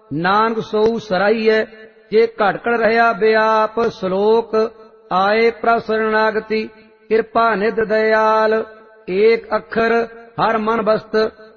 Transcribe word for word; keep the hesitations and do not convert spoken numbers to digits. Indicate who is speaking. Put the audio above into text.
Speaker 1: नानक सोऊ सराइय। जे घट घट रहया व्याप श्लोक आए प्रभ शरणागति। कृपा निध दयाल एक अखर हर मन बसत।